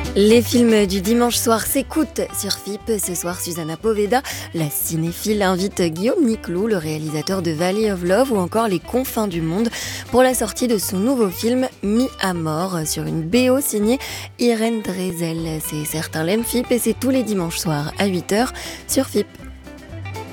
Les films du dimanche soir s'écoutent sur FIP. Ce soir, Susanna Poveda, la cinéphile, invite Guillaume Niclou, le réalisateur de Valley of Love ou encore Les Confins du Monde, pour la sortie de son nouveau film Mis à mort sur une BO signée Irène Dresel. C'est Certains l'aiment FIP et c'est tous les dimanches soirs à 8h sur FIP.